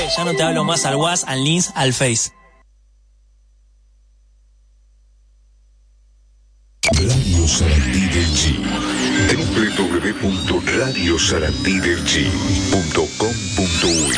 ya no te hablo más al WhatsApp, al Lins, al Face. Radio Sarandí del G. www.radiosarandidelg.com.uy.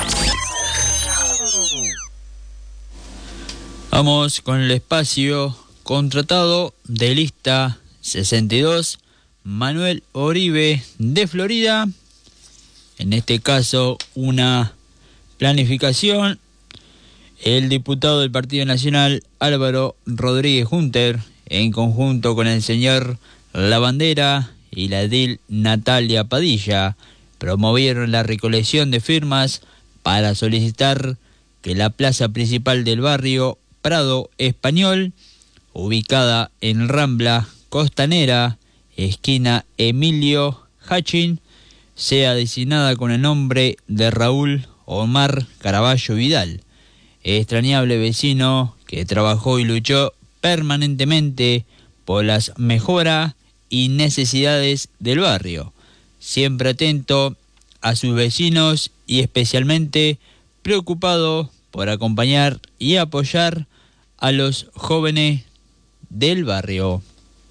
Vamos con el espacio contratado de lista 62, Manuel Oribe de Florida. En este caso, una planificación. El diputado del Partido Nacional, Álvaro Rodríguez Junter, en conjunto con el señor Lavandera y la edil Natalia Padilla, promovieron la recolección de firmas para solicitar que la plaza principal del barrio Prado Español, ubicada en Rambla Costanera, esquina Emilio Hachin, sea designada con el nombre de Raúl Omar Caraballo Vidal, extrañable vecino que trabajó y luchó permanentemente por las mejoras y necesidades del barrio, siempre atento a sus vecinos y especialmente preocupado por acompañar y apoyar a los jóvenes del barrio.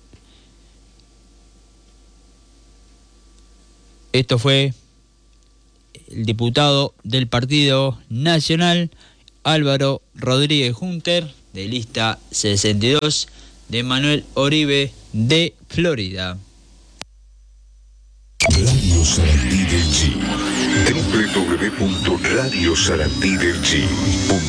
Esto fue el diputado del Partido Nacional, Álvaro Rodríguez Junter, de lista 62, de Manuel Oribe de Florida. Radio Sarandí del G. www.radiosarandidelg.com